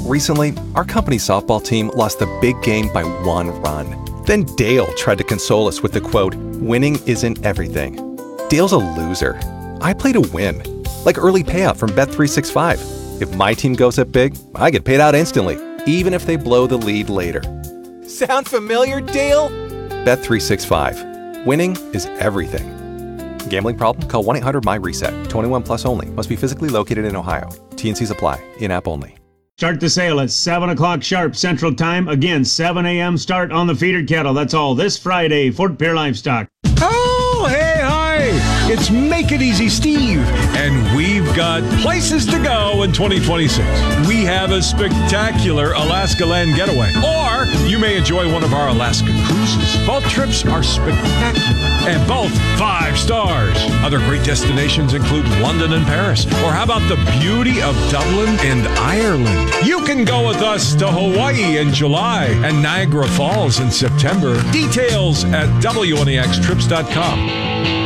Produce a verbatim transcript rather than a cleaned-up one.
Recently, our company softball team lost the big game by one run. Then Dale tried to console us with the quote, "Winning isn't everything." Dale's a loser. I play to win. Like early payout from Bet three sixty-five. If my team goes up big, I get paid out instantly, even if they blow the lead later. Sound familiar, Dale? Bet three sixty-five. Winning is everything. Gambling problem? Call one eight hundred M Y reset. twenty-one plus only. Must be physically located in Ohio. T N Cs apply. In-app only. Start the sale at seven o'clock sharp Central Time. Again, seven a.m. start on the feeder cattle. That's all this Friday, Fort Pierre Livestock. Oh, hey, hi! It's Make It Easy Steve, and we've got places to go in twenty twenty-six. We have a spectacular Alaska land getaway, or you may enjoy one of our Alaska cruises. Both trips are spectacular, and both five stars. Other great destinations include London and Paris, or how about the beauty of Dublin and Ireland? You can go with us to Hawaii in July and Niagara Falls in September. Details at W N E X trips dot com.